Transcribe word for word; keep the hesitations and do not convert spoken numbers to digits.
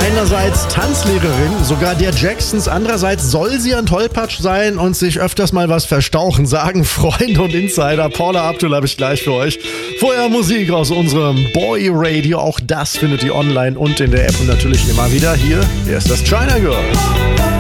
Einerseits Tanzlehrerin, sogar der Jacksons. Andererseits soll sie ein Tollpatsch sein und sich öfters mal was verstauchen, sagen Freunde und Insider. Paula Abdul habe ich gleich für euch. Vorher Musik aus unserem Boy Radio. Auch das findet ihr online und in der App und natürlich immer wieder hier. Hier ist das China Girl.